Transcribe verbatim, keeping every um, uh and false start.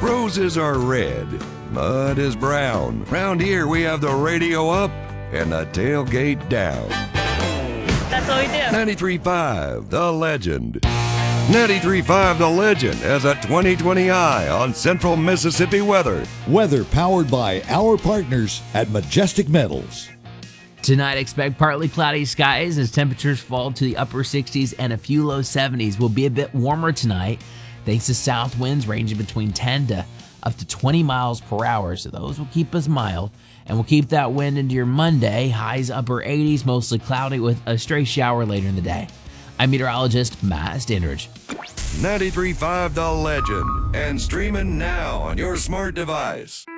Roses are red, mud is brown. Round here we have the radio up and the tailgate down. That's what we do. ninety-three point five, The Legend. ninety-three point five The Legend has a twenty twenty eye on Central Mississippi weather. Weather powered by our partners at Majestic Metals. Tonight, expect partly cloudy skies as temperatures fall to the upper sixties and a few low seventies. Will be a bit warmer tonight thanks to south winds ranging between ten to up to twenty miles per hour. So those will keep us mild, and we'll keep that wind into your Monday. Highs upper eighties, mostly cloudy with a stray shower later in the day. I'm meteorologist Matt Standridge. ninety-three point five The Legend, and streaming now on your smart device.